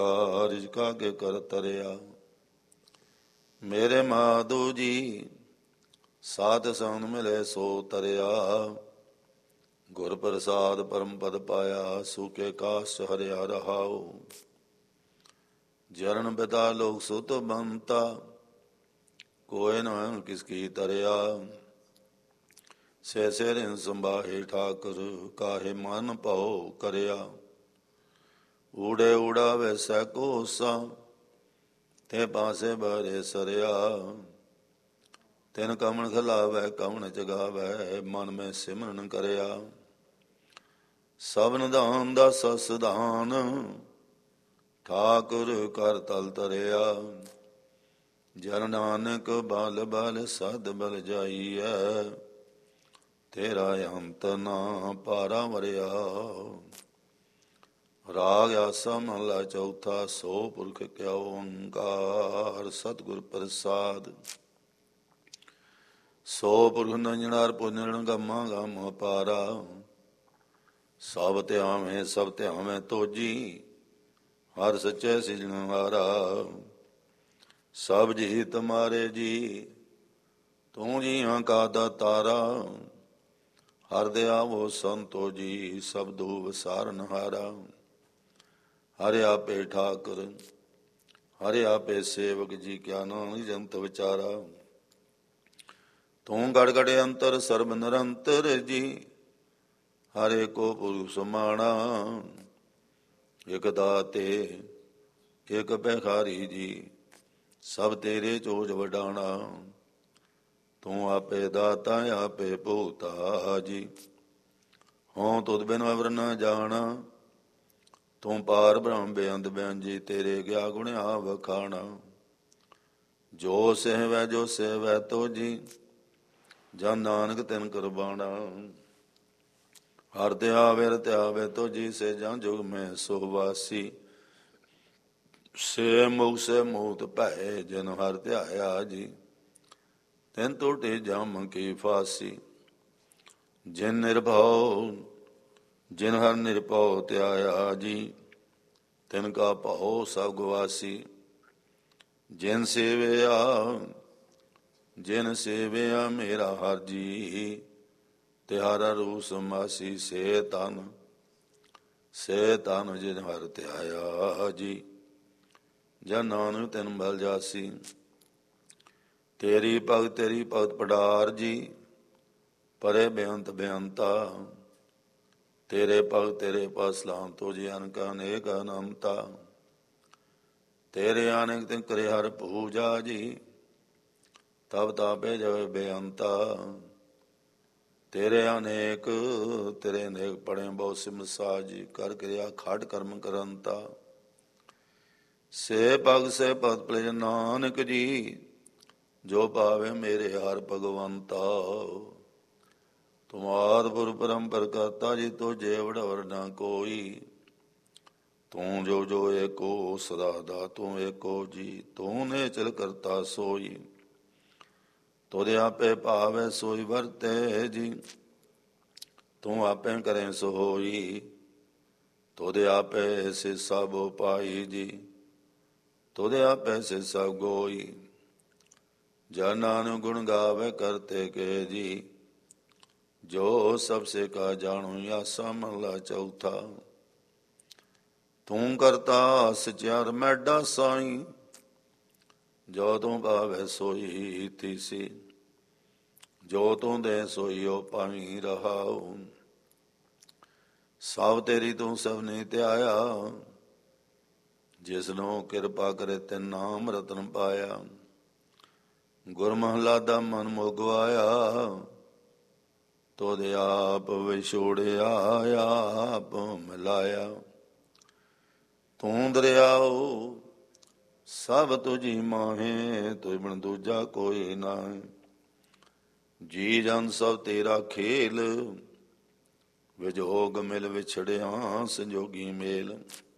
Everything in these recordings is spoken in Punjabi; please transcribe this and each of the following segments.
ਰਿਜਕਾ ਕੇ ਕਰ ਤਰਿਆ। ਮੇਰੇ ਮਾਧੋ ਜੀ ਸਾਧ ਸੰਗ ਮਿਲੇ ਸੋ ਤਰਿਆ। ਗੁਰ ਪ੍ਰਸਾਦ ਪਰਮ ਪਦ ਪਾਇਆ। ਸੂਕੇ ਕਾਸ਼ ਹਰਿਆ ਰਹਾਉ। ਜਰਨ ਪਿਤਾ ਲੋਕ ਸੁਤ ਬੰਤਾ ਕੋਇ ਨ ਕਿਸ ਕੀ ਤਰਿਆ। ਸੇ ਰਿਨ ਸੰਭਾਹੇ ਠਾਕੁਰ ਕਾਹੇ ਮਨ ਭਉ ਕਰਿਆ। ਊੜੇ ਉਡਾਵੇ ਸੈ ਕੋਸਾ ਤੇ ਪਾਸੇ ਬਾਰੇ ਸਰਿਆ। ਤਿਨ ਕਮਣ ਖਲਾਵੈ ਕਮਣ ਜਗਾਵੈ ਮਨ ਮੈਂ ਸਿਮਰਨ ਕਰਿਆ। ਸਭਨ ਦਾਨ ਦਾ ਸਸਦਾਨ ਠਾਕੁਰ ਕਰ ਤਲ ਤਰਿਆ। ਜਨ ਨਾਨਕ ਬਲ ਬਲ ਸਦ ਬਲ ਜਾਈਐ। ਤੇਰਾ ਅੰਤ ਨਾ ਪਾਰਾ ਵਰਿਆ। ਰਾਗ ਆਸਾ ਮਹਲਾ ਚੌਥਾ। ਸੋ ਪੁਰਖ ਕਿਆ ਓੰਕਾਰ ਸਤਿਗੁਰ ਪ੍ਰਸਾਦ। ਸੋ ਪੁਰਖ ਨੰਜਣਾਰ ਪੁੰਜਣ ਗਮਾ ਗਮ ਪਾਰਾ। ਸਭ ਧਿਆਵੇਂ ਸਭ ਧਿਆਵੇਂ ਤੋਜੀ। ਹਰ ਸੱਚੇ ਸਿਜਣਹਾਰਾ। ਸਭ ਜੀ ਤੁਮਾਰੇ ਜੀ ਤੂੰ ਜੀਆਂ ਕਾ ਦਾਤਾਰਾ। ਹਰ ਦਿਆਵੋ ਸੰਤੋ ਜੀ ਸਬਦੋ ਵਸਾਰਨ ਹਾਰਾ। ਹਰਿ ਆਪੇ ਠਾਕੁਰ ਹਰਿ ਆਪੇ ਸੇਵਕ ਜੀ ਕਿਆ ਨਾਮ ਜੰਤ ਵਿਚਾਰਾ। ਤੂੰ ਗੜ ਗੜ ਅੰਤਰ ਸਰਬ ਨਿਰੰਤਰ ਜੀ। ਹਰੇ ਕੋ ਪੁਰਖ ਸਮਾਣਾ। ਇਕ ਦਾਤੇ ਇਕ ਭਿਖਾਰੀ ਜੀ ਸਭ ਤੇਰੇ ਚੋਜ ਵਡਾਣਾ। ਤੂੰ ਆਪੇ ਦਾਤਾ ਆਪੇ ਭੋਗਤਾ ਜੀ। ਹੋਂ ਤੁਧ ਬਿਨ ਅਵਰ ਨ ਜਾਣਾ। ਤੂੰ ਪਾਰ ਬ੍ਰਹਮ ਬੇਅੰਤ ਬੈਂਜੀ ਤੇਰੇ ਗਿਆ ਗੁਣ ਆ ਵਖਾਣਾ। ਜੋ ਸਹਿਵੈ ਜੋ ਸਹਿਵੈ ਤੋ ਜੀ ਜਨ ਨਾਨਕ ਤਿਨ ਕੁਰਬਾਨਾ। ਹਰ ਧਿਆਵੇ ਹਰ ਧਿਆਵੇ ਤੋ ਜੀ ਸੇ ਜਾਂ ਜੁਗ ਮੈਂ ਸੋ ਵਾਸੀ। ਸੇ ਮੁਖ ਸੇ ਮੂਤ ਭੈ ਜਿਨ ਹਰ ਧਿਆਇਆ ਜੀ। ਤਿਨ ਟੋਟੇ ਜਮ ਕੀ ਫਾਸੀ। ਜਿਨ ਨਿਰਭਉ ਜਿਨ ਹਰ ਨਿਰਭਉ ਧਿਆਇਆ ਜੀ। ਤਿਨ ਕਾ ਭਉ ਸਭ ਗਵਾਸੀ। ਜਿਨ ਸੇਵਿਆ ਮੇਰਾ ਹਰ ਜੀ। ਤਿਹਾਰਾ ਰੂਸ ਮਾਸੀ। ਸੇ ਤਨ ਜਿਨ ਹਰ ਧਿਆਇਆ ਜੀ। ਜਨ ਨਾਨਕ ਤਿਨ ਬਲ ਜਾਸੀ। ਤੇਰੀ ਭਗਤ ਪੜਾਰ ਜੀ। ਪਰੇ ਬੇਅੰਤ ਬੇਅੰਤਾ। ਤੇਰੇ ਭਗਤ ਤੇਰੇ ਪਸਲਾਮ ਤੋ ਜੀ ਅਨਕ ਅਨੇਕ ਅਨੰਤਾ। ਤੇਰੇ ਅਨੇਕ ਤਿਨ ਕਰੇ ਹਰ ਪੂਜਾ ਜੀ। ਤਬ ਤਾਪੇ ਜਵੇ ਬੇਅੰਤਾ। ਤੇਰੇ ਅਨੇਕ ਪੜੇ ਬਹੁ ਸਿਮਸਾ ਜੀ। ਕਰ ਕਿਰਿਆ ਖੜ ਕਰਮ ਕਰੰਤਾ। ਸੇ ਭਗਤ ਸੇ ਭਗਤ ਪਲੇ ਨਾਨਕ ਜੀ। ਜੋ ਪਾਵੇ ਮੇਰੇ ਹਰ ਭਗਵੰਤਾ। ਤੁਮ ਆਦਿ ਪਰੰਪਰ ਕਰਤਾ ਜੀ। ਤੋ ਜੇ ਵਡਵਰ ਨਾ ਕੋਈ। ਤੂੰ ਜੋ ਏਕੋ ਸਦਾ ਦਾ ਤੂੰ ਏਕੋ ਜੀ। ਤੂੰ ਨੇ ਚਲ ਕਰਤਾ ਸੋਈ। ਤੋਦੇ ਆਪੇ ਭਾਵੈ ਸੋਈ ਵਰਤੇ ਜੀ। ਤੂੰ ਆਪੇ ਕਰੇ ਸੋ ਹੋਈ। ਤੋਦੇ ਆਪੇ ਸੇ ਸਭ ਪਾਈ ਜੀ। ਤੋਦੇ ਆਪੇ ਸੇ ਸਭ ਗੋਈ। ਜਨ ਨਾਨਕ ਗੁਣ ਗਾਵੇ ਕਰਤੇ ਕੇ ਜੀ। ਜੋ ਸਭ ਸੇ ਕਾ ਜਾਣੂ ਆਸਾ ਮਹਲਾ ਚੌਥਾ। ਤੂੰ ਕਰਤਾ ਸਚਿਆਰ ਮੈਡਾ ਸਾਈ। ਜੋ ਤੂੰ ਭਾਵੇ ਸੋਈ ਤੀਸੀ। ਜੋ ਤੂੰ ਦੇ ਸੋਈਓ ਪਾਈ ਰਹਾਉ। ਸਭ ਤੇਰੀ ਤੂੰ ਸਭ ਨੇ ਧਿਆਇਆ। ਜਿਸਨੂੰ ਕਿਰਪਾ ਕਰੇ ਤਿਨ ਨਾਮ ਰਤਨ ਪਾਇਆ। ਗੁਰ ਮਹਲਾ ਦਾ ਮਨ ਮੁਗਵਾਇਆ। ਤੋਦੇ ਆਪ ਵਿਛੋੜਿਆ ਆਪ ਮਿਲਾਇਆ। ਤੂੰ ਦਰਿਆਓ ਸਭ ਤੁਝੀ ਮਾਹੇ। ਤੁਝ ਬਿਨ ਦੂਜਾ ਕੋਈ ਨਾਹੀਂ। ਜੀ ਜਨ ਸਭ ਤੇਰਾ ਖੇਲ। ਵਿਜੋਗ ਮਿਲ ਵਿਛੜਿਆ ਸੰਜੋਗੀ ਮੇਲ।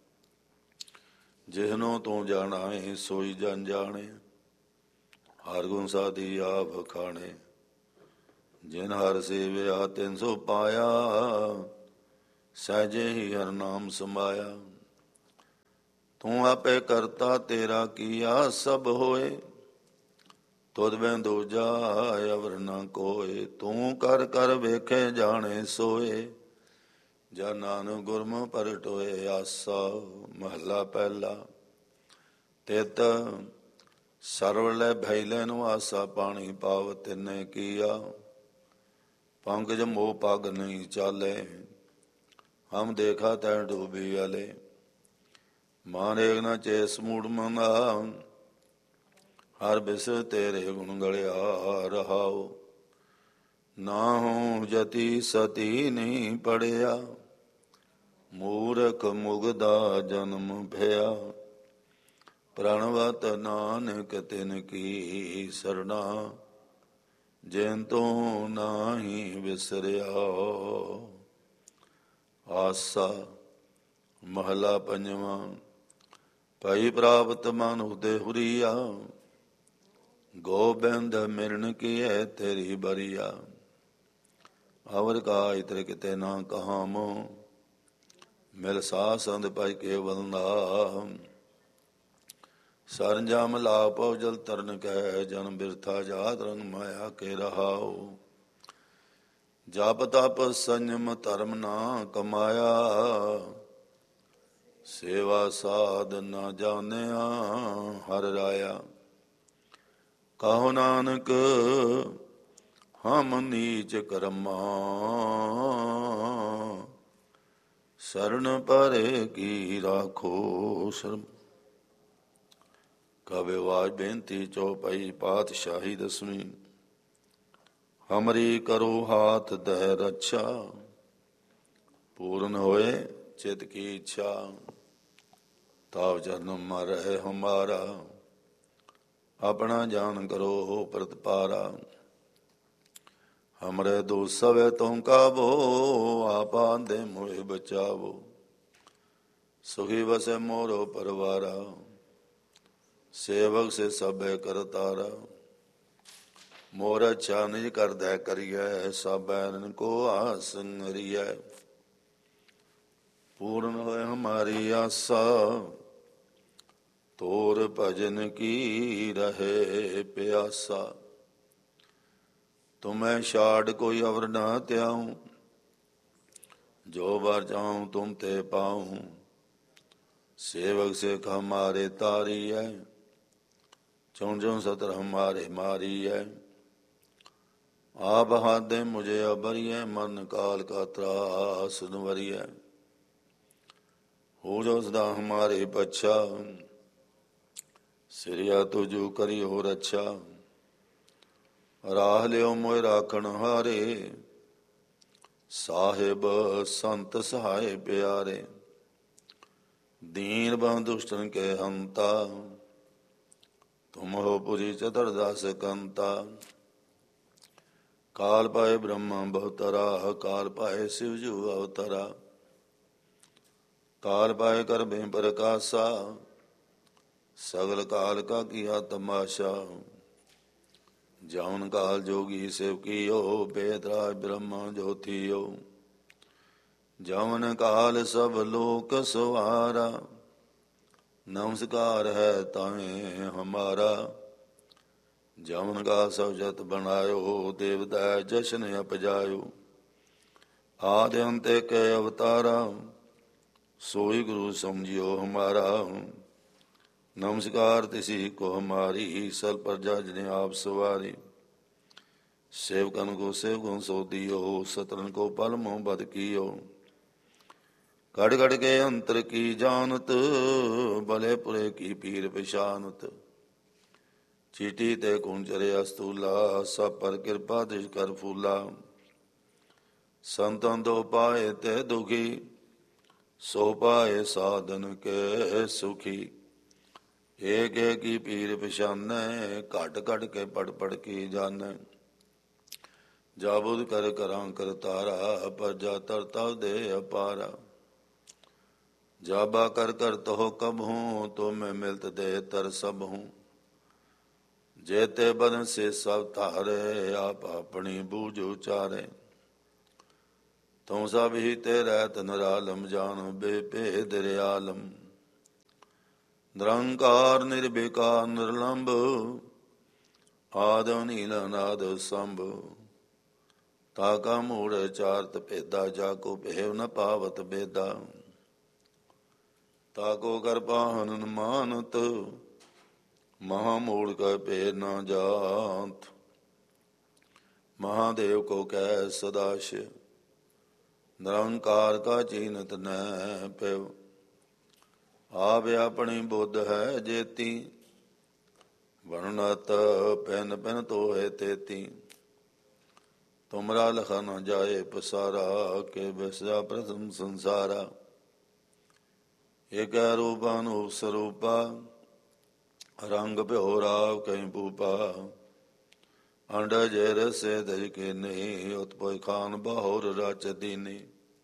ਜਿਸਨੂੰ ਤੂੰ ਜਾਣਾ ਏ ਸੋਈ ਜਨ ਜਾਣੇ। ਹਰ ਗੁਣ ਸਾਧੀ ਆਪ ਖਾਣੇ। ਜਿਨ ਹਰ ਸੇਵਿਆ ਤਿਨ ਸੋ ਪਾਇਆ। ਸਹਿਜੇ ਹੀ ਹਰ ਨਾਮ ਸਮਾਇਆ। ਤੂੰ ਆਪੇ ਕਰਤਾ ਤੇਰਾ ਕੀਆ ਸਭ ਹੋਏ, ਤੁਧ ਬਿਨ ਦੂਜਾ ਅਵਰ ਨਾ ਕੋਏ। ਤੂੰ ਕਰ ਕਰ ਵੇਖੇ ਜਾਣੇ ਸੋਏ, ਜਨ ਨਾਨਕ ਗੁਰਮੁਖ ਪਰਟੋਏ ਆਸਾ। ਮਹੱਲਾ ਪਹਿਲਾ। ਤਿਤ ਸਰਵ ਲੈ ਭੈ ਲੈਨ ਆਸਾ, ਪਾਣੀ ਪਾਵ ਤਿਨੇ ਕੀਆ। ਪੰਕਜ ਮੋਹ ਪਗ ਨਹੀਂ ਚਾਲੇ, ਹਮ ਦੇਖਾ ਤੈ ਡੂਬੀ ਅਲੇ। ਮਾਨ ਏਕ ਨਾ ਚੇਸ ਮੂੜ ਮੰਦਾ, ਹਰ ਬਿਸ ਤੇਰੇ ਗੁਣ ਗਲਿਆ ਰਹਾਉ। ਨਾਹੂ ਜਤੀ ਸਤੀ ਨਹੀਂ ਪੜਿਆ, ਮੂਰਖ ਮੁਗਦਾ ਜਨਮ ਭਇਆ। ਪ੍ਰਣਵਤ ਨਾਨਕ ਤਿਨ ਕੀ ਸਰਣਾ, ਜਿਨ ਤੋਂ ਨਾਹੀ ਵਿਸਰਿਆ। ਆਸਾ। ਮਹਲਾ ਪੰਜਵਾਂ। ਭਈ ਪ੍ਰਾਪਤ ਮਨ ਉਦੇ ਹੁਰੀਆ, ਗੋਬਿੰਦ ਮਿਲਣ ਕੀਐ ਤੇਰੀ ਬਰੀਆ। ਅਵਰ ਕਾ ਇਤਰ ਕਿਤੇ ਨਾ ਕਹਾਮੋ, ਮਿਲ ਸਾਹ ਸੰਦ ਪਾਈ ਕੇਵਲ ਨਾਮ। ਸਰੰਜਾਮ ਲਾ ਪਉ ਜਲ ਤਰਨ ਕੈ, ਜਨਮ ਬਿਰਥਾ ਜਾਤ ਰੰਗ ਮਾਇਆ ਕੇ ਰਹਾਉ। ਜਪ ਤਪ ਸੰਜਮ ਧਰਮ ਨਾ ਕਮਾਇਆ, ਸੇਵਾ ਸਾਧ ਨਾ ਜਾਣਿਆ ਹਰ ਰਾਇਆ। ਕਹੋ ਨਾਨਕ ਹਮ ਨੀਚ ਕਰਮਾ, ਸਰਣ ਪਰੇ ਕੀ ਰਾਖੋ ਸ਼ਰਮ। ਕਾਵਿ ਆਵਾਜ਼ ਬੇਨਤੀ ਚੌਪਈ ਪਾਤਸ਼ਾਹੀ ਦਸਵੀਂ। ਹਮਰੀ ਕਰੋ ਹਾਥ ਦਹਿ ਰੱਛਾ, ਪੂਰਨ ਹੋਏ ਚਿਤ ਕੀ ਇੱਛਾ। ਤਾਵ ਜਨਮ ਮਰ ਹੈ ਹਮਾਰਾ, ਆਪਣਾ ਜਾਨ ਕਰੋ ਪ੍ਰਤਪਾਰਾ। ਹਮਰੇ ਦੋ ਸਵੇ ਤੁਮ ਕਾਬੋ, ਆਪਾ ਦੇ ਮੋਹਿ ਬਚਾਵੋ। ਸੁਖੀ ਵਸੇ ਮੋਰੋ ਪਰਵਾਰਾ, ਸੇਵਕ ਸੇ ਸਭੇ ਕਰਤਾਰਾ। ਮੋਰ ਅੱਛਾ ਨਿਜ ਕਰਦੈ ਕਰੀਐ, ਸਭੈ ਕੋ ਆਸ ਨਰੀਐ। ਪੂਰਨ ਹੋਏ ਹਮਾਰੀ ਆਸਾ, ਤੋਰ ਭਜਨ ਕੀ ਰਹੇ ਪਿਆਸਾ। ਤੁਮੈ ਛਾੜ ਕੋਈ ਅਵਰ ਨਾ ਤਿਆਉ, ਜੋ ਵਰ ਜਾਉ ਤੁਮ ਤੇ ਪਾਉ। ਸੇਵਕ ਸਿਖ ਹਮਾਰੇ ਤਾਰੀਐ, ਚੁਣ ਚੁਣ ਸਤਰ ਹਮਾਰੇ ਮਾਰੀਐ। ਆਪ ਹਾਦੇ ਮੁਝੇ ਅਬਰੀਐ, ਮਨ ਕਾਲ ਕਾ ਤਰਾਸ ਨਵਰੀਐ। ਹੋ ਜੋ ਸਦਾ ਹਮਾਰੇ ਪਛਾ, ਸਿਰਿਆ ਤੁਜੂ ਕਰੀ ਹੋ ਰੱਛਾ। ਰਾਹ ਲਿਓ ਮੋਇ ਰਾਖਣ ਹਾਰੇ, ਸਾਹਿਬ ਸੰਤ ਸਹਾਏ ਪਿਆਰੇ। ਦੀਨ ਬੰਧ ਦੁਸ਼ਟਨ ਕੇ ਹੰਤਾ, ਤੁਮ ਹੋ ਪੁਰੀ ਚਤੁਰ ਦਸ ਕੰਤਾ। ਕਾਲ ਪਾਏ ਬ੍ਰਹਮਾ ਬਹੁਤਰਾ, ਕਾਲ ਪਾਏ ਸਿਵ ਜੂ ਅਵਤਰਾ। ਕਾਲ ਪਾਏ ਕਰ ਬੇ ਪ੍ਰਕਾਸ਼ਾ, ਸਗਲ ਕਾਲ ਕਾ ਕੀਆ ਤਮਾਸ਼ਾ। ਜਉਨ ਕਾਲ ਜੋਗੀ ਸਿਵ ਕੀਓ, ਬੇਦ ਰਾਜ ਬ੍ਰਹਮਾ ਜੋਤੀਓ। ਜਉਨ ਕਾਲ ਸਭ ਲੋਕ ਸਵਾਰਾ, ਨਮਸਕਾਰ ਹੈ ਤਾਹੇ ਹਮਾਰਾ। ਜਮਨ ਕਾ ਸਭ ਜਤ ਬਣਾਇਓ, ਦੇਵਤਾ ਜਸ਼ਨ ਅਪਜਾਇਓ। ਆਦਿ ਅੰਤ ਕੇ ਅਵਤਾਰਾ, ਸੋਈ ਗੁਰੂ ਸਮਝਿਓ ਹਮਾਰਾ। ਨਮਸਕਾਰ ਤਿਸੀ ਕੋ ਹਮਾਰੀ, ਸਲ ਪ੍ਰਜਾ ਜਿਨੇ ਆਪ ਸਵਾਰੀ। ਸੇਵਕਨ ਕੋ ਸੇਵਕਨ ਸੋ ਦਿਓ, ਸਤਰਨ ਕੋ ਪਲ ਮੋਹ ਬਦ ਕੀਓ। ਕੜ ਕੜ ਕੇ ਅੰਤਰ ਕੀ ਜਾਨਤ, ਭਲੇ ਪੁਰੇ ਕੀ ਪੀਰ ਪਛਾਨਤ। ਚੀਟੀ ਤੇ ਕੁੰਚਰੇ ਅਸਤੂਲਾ, ਸਭ ਪਰ ਕਿਰਪਾ ਦ੍ਰਿਸ਼ ਕਰ ਫੂਲਾ। ਸੰਤਨ ਦੋ ਪਾਏ ਤੇ ਦੁਖੀ, ਸੋ ਪਾਏ ਸਾਧਨ ਕੇ ਸੁਖੀ। ਏਕ ਏਕ ਹੀ ਪੀਰ ਪਛਾਨੈ, ਘਟ ਘਟ ਕੇ ਪੜ ਪੜ ਕੀ ਜਾਣੈ। ਜਾਬੁਦ ਕਰ ਕਰਾਂ ਕਰਤਾਰਾ, ਪਰਜਾ ਤਰਤਾ ਦੇ ਅਪਾਰਾ। ਜਾਬਾ ਕਰ ਕਰ ਤੋ ਕਬ ਹੂੰ, ਤੁਮ ਮਿਲਤ ਦੇ ਤਰ ਸਭ ਹੂੰ। ਜੇਤੇ ਬਦਨ ਸੇ ਸਭ ਧਾਰੇ, ਆਪ ਆਪਣੀ ਬੂਝ ਉਚਾਰੇ। ਤੂੰ ਸਭ ਹੀ ਤੇ ਰਹਿਤ ਨਿਰਾਲਮ, ਜਾਨ ਬੇਭੇਦ ਰਿਆਲਮ। ਨਿਰੰਕਾਰ ਨਿਰਵਿਕਾਰ ਨਿਰਲੰਭ ਆਦਿ ਨੀਲ ਅਨਾਦ ਸੰਭ ਤਾਕਾ ਮੂੜ ਚਾਰਤ ਭੇਦਾ ਜਾਕੋ ਭੇਵ ਨ ਪਾਵਤ ਬੇਦਾ ਤਾਕੋ ਕਿਰਪਾ ਹਨੁਮਾਨਤ ਮਹਾ ਮੂੜ ਕੈ ਭੇਦ ਨ ਜਾਤ ਮਹਾਦੇਵ ਕੋ ਕਹਿ ਸਦਾ ਸ਼ਿਵ ਨਿਰੰਕਾਰ ਕਾ ਚੀਨਤ ਨੈ ਪਿਵ ਆਪ ਆਪਣੀ ਬੁੱਧ ਹੈ ਜੇਤੀ ਵਰਣਤ ਪੈਨ ਪੈਨ ਤੋਹੇ ਤੇਤੀ ਤੁਮਰਾ ਲਖਾ ਨ ਜਾਏ ਪਸਾਰਾ ਕੇ ਬਿਸਾ ਪ੍ਰਥਮ ਸੰਸਾਰਾ ਏਕ ਰੂਪਾ ਅਨੂਪ ਸਰੂਪਾ ਰੰਗ ਭਿਓ ਰਾਵ ਕਈ ਪੂਪਾ ਅੰਡ ਜੇ ਰਸੇ ਦਜ ਕੇ ਨਹੀਂ ਉਤਪੋਇ ਖਾਨ ਬਹੁਰ ਰਚ ਦੀਨੀ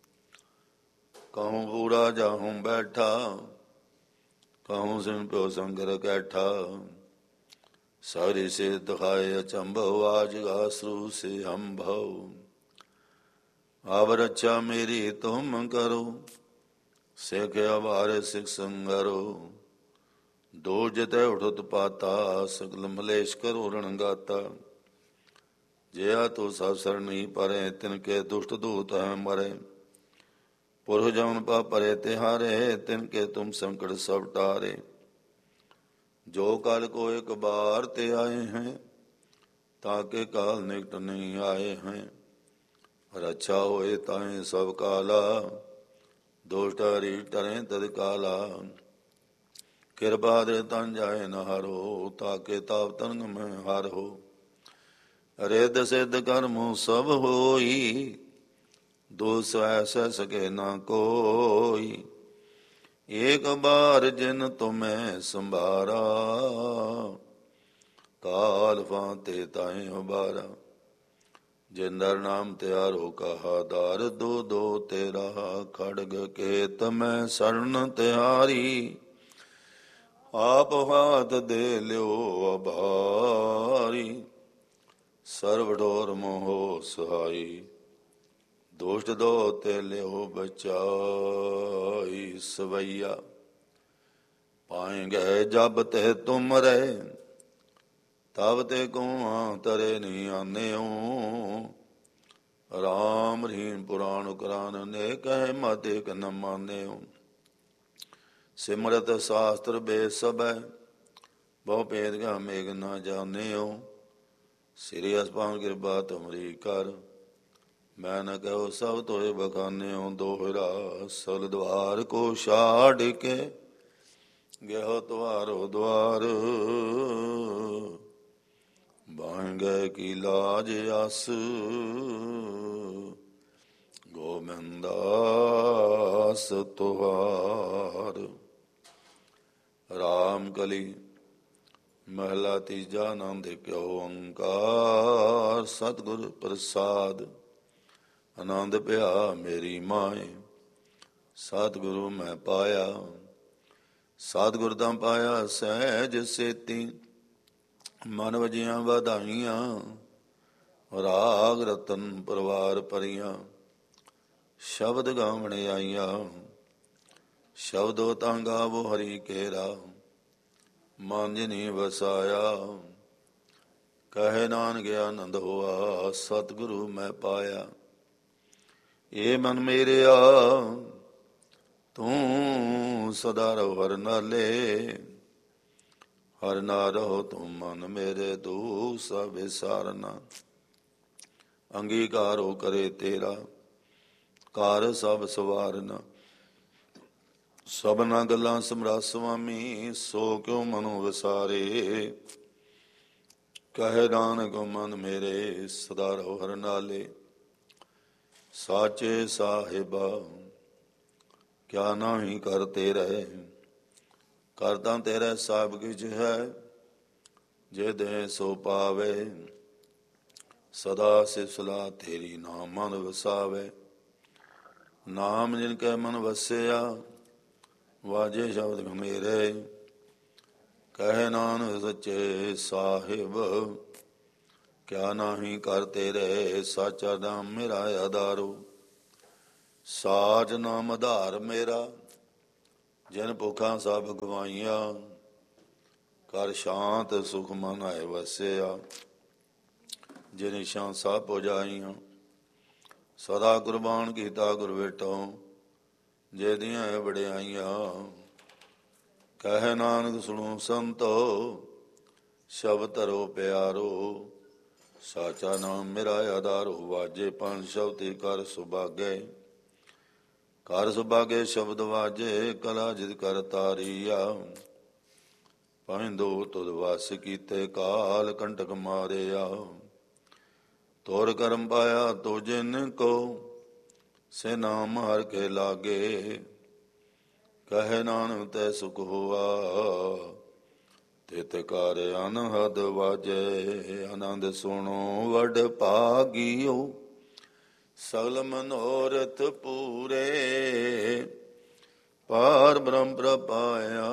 ਕਹੂੰ ਪੂਰਾ ਜਾਹੂੰ ਬੈਠਾ ਕਹੂੰ ਸਿਨ ਪਿਓ ਸੰਗਰ ਕੈਠਾ ਸਾਰੀ ਸੇ ਦਿਖਾਏ ਅਚੰਭਵ ਆਜ ਗਾਸਰੂ ਸੇ ਹੰਭਵ ਆਵ ਰੱਛਾ ਮੇਰੀ ਤੁਮ ਕਰੋ ਸਿੱਖ ਅਵਾਰ ਸਿੱਖ ਸੰਗਰੋ ਦੋ ਜਤੈ ਉਠਤ ਪਾਤਾ ਸਗਲ ਮਲੇਸ਼ ਕਰੋ ਰਣਗਾਤਾ ਜਿਆ ਤੋ ਸਭ ਸਰਣੀ ਪਰੇ ਤਿਨ ਕੇ ਦੁਸ਼ਟ ਦੂਤ ਹੈ ਮਰੇ ਪੁਰਖ ਜਮਨ ਪਾ ਪਰੇ ਤਿਹਾਰੇ ਤਿਨ ਕੇ ਤੁਮ ਸੰਕਟ ਸਭ ਟਾਰੇ ਜੋ ਕਲ ਕੋ ਇੱਕ ਬਾਰ ਤੇ ਆਏ हैं ਤਾਕੇ ਕਾਲ ਨਿਕਟ ਨਹੀਂ ਆਏ हैं ਰੱਛਾ ਹੋਏ ਤਾਏ ਸਭ ਕਾਲਾ ਦੋਸ਼ ਹਰੀ ਟਰੇ ਤਦ ਕਾਲਾ ਕਿਰਪਾ ਦੇ ਤਨ ਜਾਏ ਨ ਹਰੋ ਤਾਕੇ ਤਾਪ ਤਨ ਮੈਂ ਹਰ ਹੋ ਰਿੱਧ ਸਿੱਧ ਕਰਮੁ ਸਭ ਹੋਈ ਦੋਸ ਐਸੈ ਸਕੇ ਨਾ ਕੋਈ ਏਕ ਬਾਰ ਜਿਨ ਤੁਮੈ ਸੰਭਾਰਾ ਕਾਲ ਫਾਂਤੇ ਤਾਏ ਉਬਾਰਾ ਜਿੰਦਰ ਨਾਮ ਤਿਆਰੋ ਕਹਾ ਦਾਰ ਦੋ ਦੋ ਤੇਰਾ ਖੜਗ ਕੇ ਤਮੈ ਸਰਣ ਤਿਆਰੀ ਆਪ ਹਾਥ ਦੇ ਲਿਓ ਅਭਾਰੀ ਸਰਵ ਢੋਰ ਮੋਹ ਸਹਾਈ ਦੋਸ਼ਟ ਦੋ ਤੇ ਲਿਓ ਬਚਾਈ ਸਵਈਆ ਪਾਏਂਗੇ ਜਬ ਤੇ ਤੁਮ ਰਹੇ ਤਬ ਤੇ ਕਉਆ ਤਰੇ ਨਹੀਂ ਆਨਿਓ ਰਾਮ ਰਹੀਮ ਪੁਰਾਣ ਕੁਰਾਨ ਨੇ ਕਹਿ ਮਤੇ ਕ ਨ ਮਾਨਿਓ ਸਿਮਰਤ ਸ਼ਾਸਤਰ ਬੇਦ ਸਭੈ ਬਹੁ ਭੇਦ ਗਾ ਮੇਘ ਨਾ ਜਾਣਿਓ ਸ੍ਰੀ ਅਸਪਾਨ ਕਿਰਪਾ ਤੁਮਰੀ ਕਰ ਮੈਂ ਨ ਕਹੋ ਸਭ ਤੋਏ ਬਖਾਨਿਓ ਦੋਹਰਾ ਸਲ ਦਵਾਰ ਕੋ ਛਾੜ ਕੇ ਗਇਓ ਤੁਹਾਰੋ ਦਵਾਰ ਬਾਂਗੇ ਕੀ ਲਾਜ ਅਸ ਗੋਬਿੰਦਾਸ ਤੁਹਾਰ ਰਾਮ ਕਲੀ ਮਹਲਾ ਤੀਜਾ ਆਨੰਦ ਕਿਉ ਓੰਕਾਰ ਸਤਿਗੁਰ ਪ੍ਰਸਾਦ ਆਨੰਦ ਪਿਆ ਮੇਰੀ ਮਾਏ ਸਤਿਗੁਰੂ ਮੈਂ ਪਾਇਆ ਸਤਿਗੁਰ ਦਾ ਪਾਇਆ ਸਹਿਜ ਸੇਤੀ ਮਨ ਵਜੀਆਂ ਵਧਾਈਆਂ ਰਾਗ ਰਤਨ ਪਰਿਵਾਰ ਭਰੀਆਂ ਸ਼ਬਦ ਗਾਵਣ ਆਈਆਂ ਸ਼ਬਦੋ ਤਾਂ ਗਾਵੋ ਹਰੀ ਕੇਰਾ ਮਨ ਜਿਨੀ ਵਸਾਇਆ ਕਹੇ ਨਾਨਕ ਆਨੰਦ ਹੋਆ ਸਤਿਗੁਰੂ ਮੈਂ ਪਾਇਆ ਏ ਮਨ ਮੇਰਿਆ ਤੂੰ ਸਦਾ ਰਹੋ ਹਰ ਨਾਲੇ ਹਰ ਨਾ ਰਹੋ ਤੁਮ ਮਨ ਮੇਰੇ ਤੂੰ ਸਭ ਵਿਸਾਰਨਾ ਅੰਗੀਕਾਰੋ ਕਰੇ ਤੇਰਾ ਕਾਰ ਸਭ ਸਵਾਰਨਾ ਸਭਨਾ ਗੱਲਾਂ ਸਮਰਾ ਸੁਆਮੀ ਸੋ ਕਿਉ ਮਨੋ ਵਿਸਾਰੇ ਕਹੇ ਨਾਨਕ ਮਨ ਮੇਰੇ ਸਦਾ ਰਹੋ ਹਰ ਨਾਲੇ ਸਾਚੇ ਸਾਹਿਬਾ ਕਿਆ ਨਾਹੀ ਕਰਤੇ ਰਹੇ ਕਰਤਾ ਤੇਰੇ ਸਭ ਕਿਛ ਹੈ ਜੇ ਦੇ ਸੋ ਪਾਵੇ ਸਦਾ ਸਿਫਲਾ ਤੇਰੀ ਨਾਮ ਮਨ ਵਸਾਵੇ ਨਾਮ ਜਿਨ ਕੈ ਮਨ ਵਸਿਆ ਵਾਜੇ ਸ਼ਬਦ ਮੇਰੇ ਕਹੇ ਨਾਨਕ ਸੱਚੇ ਸਾਹਿਬ ਕਿਆ ਨਾਹੀ ਕਰਤੇ ਰਹੇ ਸਾਚਾ ਨਾਮ ਮੇਰਾ ਆਧਾਰੋ ਸਾਚ ਨਾਮ ਆਧਾਰ ਮੇਰਾ ਜਿਨ ਭੁੱਖਾਂ ਸਭ ਗਵਾਈਆਂ, ਕਰ ਸ਼ਾਂਤ ਸੁਖ ਮਨ ਆਏ ਵਸਿਆ। ਜਿਨ ਸ਼ਾਂ ਸਭ ਪੁਜਾਈਆਂ, ਸਦਾ ਕੁਰਬਾਨ ਕੀਤਾ ਗੁਰ ਵੇਟੋ। ਜੇ ਦੀਆਂ ਵਡਿਆਈਆਂ, ਕਹਿ ਨਾਨਕ ਸੁਣੋ ਸੰਤੋ। ਸ਼ਬਦ ਧਰੋ ਪਿਆਰੋ, ਸਾਚਾ ਨਾਮ ਮੇਰਾ ਆਧਾਰੋ। ਵਾਜੇ ਪੰਜ ਸ਼ਬਦੀ ਕਰ ਸੁਭਾਗੇ, ਕਰ ਸੁਭਾਗੇ ਸ਼ਬਦ ਵਾਜੇ। ਕਲਾ ਜਿਤ ਕਰ ਤਾਰੀਆ, ਪਾਇੰਦੋ ਤੁਧ ਵਾਸ ਕੀਤੇ। ਕਾਲ ਕੰਟਕ ਮਾਰਿਆ, ਤੋਰ ਕਰਮ ਪਾਇਆ ਤੋ ਜਿਨ ਕੋ। ਸੇ ਨਾਮ ਹਰ ਕੇ ਲਾਗੇ, ਕਹੇ ਨਾਨਕ ਤੈ ਸੁਖ ਹੋਆ। ਤਿਤ ਕਰ ਅਨਹਦ ਵਾਜੇ, ਆਨੰਦ ਸੁਣੋ ਵਡ ਭਾਗਿਓ। ਸਗਲ ਮਨੋਰਥ ਪੂਰੇ, ਪਾਰ ਬ੍ਰਹਮ ਪ੍ਰਪਾਇਆ।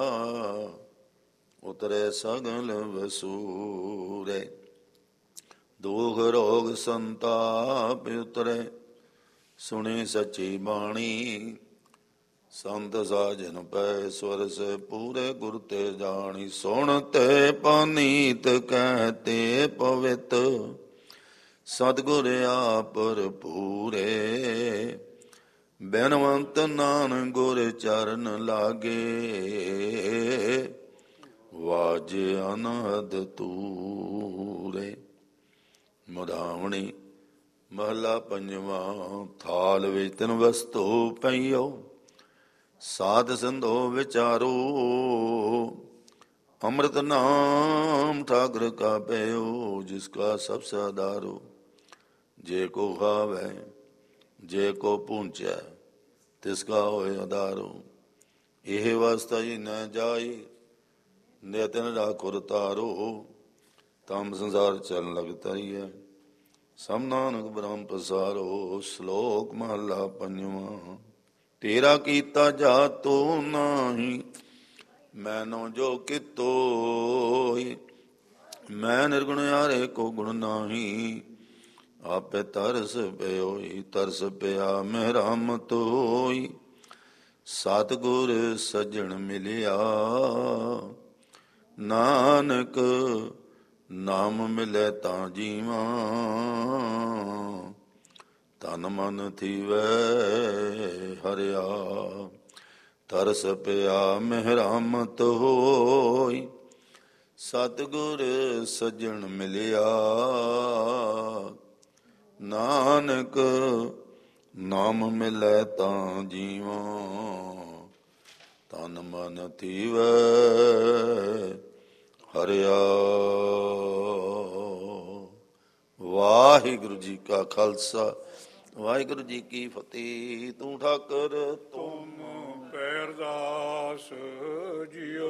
ਉਤਰੇ ਸਗਲ ਵਸੂਰੇ, ਦੁਖ ਰੋਗ ਸੰਤਾਪ ਉਤਰੇ। ਸੁਣੀ ਸੱਚੀ ਬਾਣੀ, ਸੰਤ ਸਾਜਨ ਪੈ ਸਵਰਸ ਪੂਰੇ। ਗੁਰ ਤੇ ਜਾਣੀ, ਸੁਣ ਤੇ ਪਨੀਤ ਕਹਿਤੇ ਪਵਿੱਤ। ਸਤਿਗੁਰ ਆਪਰ ਪੂਰੇ, ਬੈਨਵੰਤ ਨਾਨਕ ਗੁਰ ਚਰਨ ਲਾਗੇ। ਵਾਜੇ ਅਨਹਦ ਤੂਰੇ। ਮੁਦਾਵਣੀ ਮਹਲਾ ਪੰਜਵਾਂ। ਥਾਲ ਵਿੱਚ ਤਿੰਨ ਵਸਤੂ ਪਈਓ, ਸਾਧ ਸੰਧੋ ਵਿਚਾਰੋ। ਅੰਮ੍ਰਿਤ ਨਾਮ ਠਾਕੁਰ ਕਾ ਪਇਓ, ਜਿਸ ਕਾ ਸਭ ਸਾਧਾਰੋ। ਜੇ ਕੋ ਖਾਵੈ ਜੇ ਕੋ ਪੂੰਚੈ, ਤਿਸ ਕਾ ਹੋਏ ਆਧਾਰੋ। ਇਹ ਵਸਤਾ ਹੀ ਨ ਜਾਈ, ਨਿਤਨ ਰਾਖੁਰ ਤਾਰੋ। ਤਮ ਸੰਸਾਰ ਚਰਨ ਲਗ ਤਰੀਐ, ਸਭ ਨਾਨਕ ਬ੍ਰਹਮ ਪਸਾਰੋ। ਸ਼ਲੋਕ ਮਹਲਾ ਪੰਜਵਾਂ। ਤੇਰਾ ਕੀਤਾ ਜਾਤੋ ਨਾਹੀ, ਮੈਨੋ ਜੋ ਕਿਤੋਈ। ਮੈਂ ਨਿਰਗੁਣ ਹਾਰੇ ਕੋ ਗੁਣ ਨਾਹੀ, ਆਪੇ ਤਰਸ ਪਿਓਈ। ਤਰਸ ਪਿਆ ਮੇਰਾ ਮਤ ਹੋਈ, ਸਤਿਗੁਰ ਸੱਜਣ ਮਿਲਿਆ। ਨਾਨਕ ਨਾਮ ਮਿਲੇ ਤਾਂ ਜੀਵਾਂ, ਤਨ ਮਨ ਥੀਵੈ ਹਰਿਆ। ਤਰਸ ਪਿਆ ਮੇਰਾ ਮਤ ਹੋਈ, ਸਤਿਗੁਰ ਸੱਜਣ ਮਿਲਿਆ। ਨਾਨਕ ਨਾਮ ਮਿਲੇ ਤਾਂ ਜੀਵਾਂ, ਤਨ ਮਨ ਥੀਵੈ ਹਰਿਆ। ਵਾਹਿਗੁਰੂ ਜੀ ਕਾ ਖਾਲਸਾ, ਵਾਹਿਗੁਰੂ ਜੀ ਕੀ ਫਤਿਹ। ਤੂੰ ਠਾਕੁਰ ਤੁਮ ਪੈਰਦਾਸ ਜੀਓ।